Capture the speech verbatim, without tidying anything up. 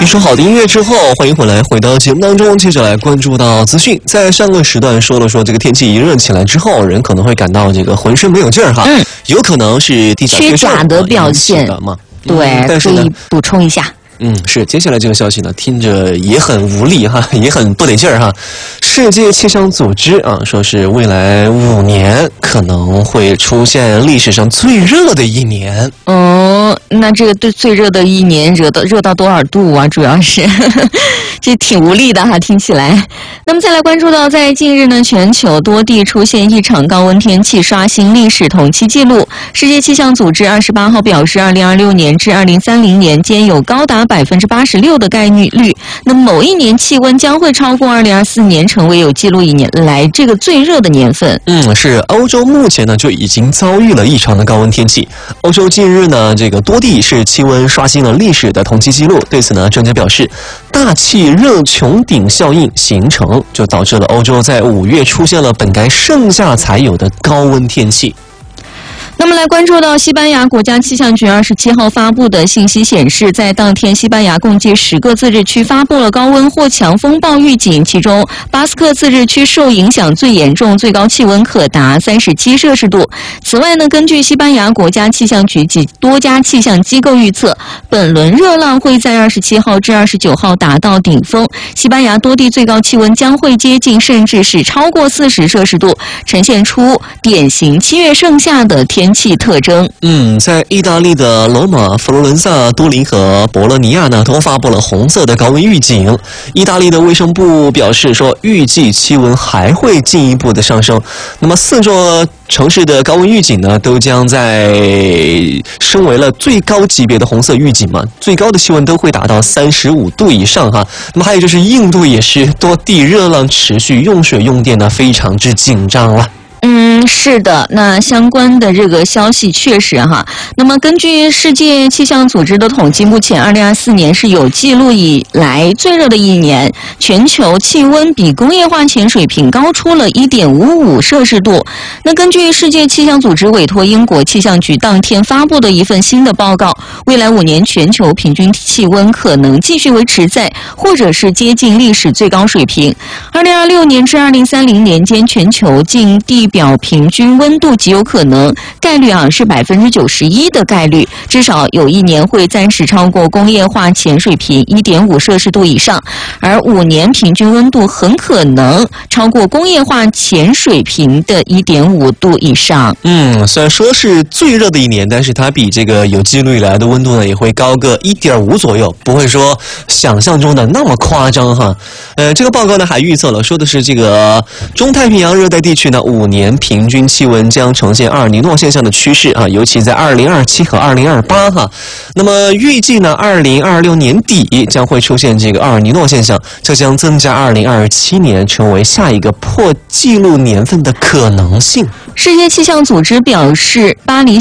一首好的音乐之后，欢迎回来，回到节目当中，接着来关注到资讯。在上个时段说了说，这个天气一热起来之后，人可能会感到这个浑身没有劲儿哈，嗯，有可能是地甲缺钾的表现嘛， 对， 嗯、但是呢可以补充一下。 嗯，是。接下来这个消息呢，听着也很无力哈，也很不得劲儿哈。世界气象组织啊，说是未来五年可能会出现历史上最热的一年。 哦，那这个对最热的一年热到热到多少度啊？主要是这挺无力的哈，听起来。那么再来关注到，在近日呢，全球多地出现异常高温天气，刷新历史同期记录。世界气象组织二十八号表示，二零二六年至二零三零年间有高达百分之八十六的概率率，那么某一年气温将会超过二零二四年，成为有记录以年来这个最热的年份。 嗯，是。欧洲目前呢就已经遭遇了异常的高温天气。欧洲近日呢，这个多地是气温刷新了历史的同期记录。对此呢，专家表示，大气热穹顶效应形成，就导致了欧洲在五月出现了本该盛夏才有的高温天气。 那么来关注到西班牙国家气象局二十七号发布的信息显示，在当天西班牙共计十个自治区发布了高温或强风暴预警，其中巴斯克自治区受影响最严重，最高气温可达三十七摄氏度。此外呢，根据西班牙国家气象局及多家气象机构预测，本轮热浪会在二十七号至二十九号达到顶峰，西班牙多地最高气温将会接近甚至是超过四十摄氏度，呈现出典型七月盛夏的天气特征。 嗯，在意大利的罗马、佛罗伦萨、都灵和博洛尼亚呢，都发布了红色的高温预警。意大利的卫生部表示说，预计气温还会进一步的上升。那么四座城市的高温预警呢，都将在升为了最高级别的红色预警嘛，最高的气温都会达到三十五度以上哈。那么还有就是印度也是多地热浪持续，用水用电呢非常之紧张了。 嗯，是的，那相关的这个消息确实哈。那么根据世界气象组织的统计，目前二零二四年是有记录以来最热的一年，全球气温比工业化前水平高出了 一点五五摄氏度。那根据世界气象组织委托英国气象局当天发布的一份新的报告，未来五年全球平均气温可能继续维持在或者是接近历史最高水平。二零二六年至二零三零年间，全球近地表平均温度极有可能概率啊是百分之九十一的概率，至少有一年会暂时超过工业化前水平 一点五摄氏度以上，而五年平均温度很可能超过工业化前水平的 一点五度以上。 嗯，虽然说是最热的一年，但是它比这个有记录以来的温度呢也会高个 一点五左右，不会说想象中的那么夸张哈。呃，这个报告呢还预测了，说的是这个中太平洋热带地区呢五年平均气温将呈现阿尔尼诺现象的趋势啊，尤其在二零二七和二零二八哈。那么预计呢，二零二六年底将会出现这个阿尔尼诺现象，这将增加二零二七年成为下一个破纪录年份的可能性。 世界气象组织表示，巴黎